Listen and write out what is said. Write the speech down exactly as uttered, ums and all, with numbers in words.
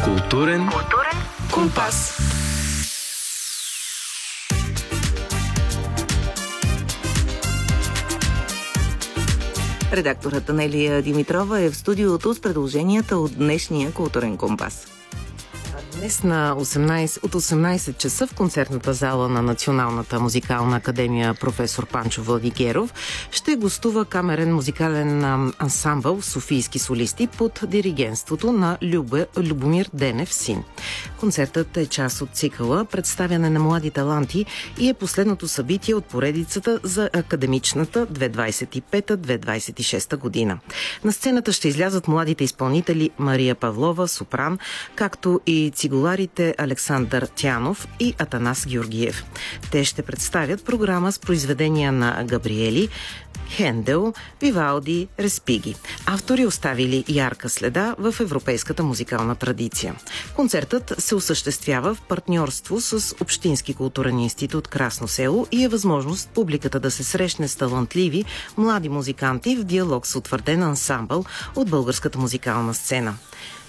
Културен, Културен компас. Редакторът Анелия Димитрова е в студиото с предложенията от днешния Културен компас. Днес на осемнайсет, от осемнайсет часа в концертната зала на Националната музикална академия професор Панчо Владигеров ще гостува камерен музикален ансамбъл софийски солисти под диригентството на Любе, Любомир Денев син. Концертът е част от цикъла представяне на млади таланти и е последното събитие от поредицата за академичната две хиляди двайсет и пета - две хиляди двайсет и шеста година. На сцената ще излязат младите изпълнители Мария Павлова, сопран, както и цигуларите Александър Тянов и Атанас Георгиев. Те ще представят програма с произведения на Габриели, Хендел, Вивалди, Респиги. Автори оставили ярка следа в европейската музикална традиция. Концертът се осъществява в партньорство с Общински културен институт Красно село и е възможност публиката да се срещне с талантливи млади музиканти в диалог с утвърден ансамбъл от българската музикална сцена.